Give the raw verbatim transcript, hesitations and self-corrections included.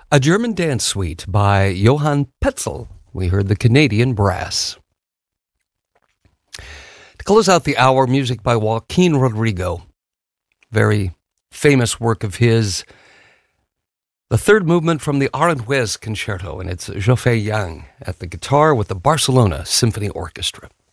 A German Dance Suite by Johann Petzel. We heard the Canadian Brass. To close out the hour, music by Joaquin Rodrigo. Very famous work of his. The third movement from the Aranjuez Concerto, and it's Zhou Fei Yang at the guitar with the Barcelona Symphony Orchestra.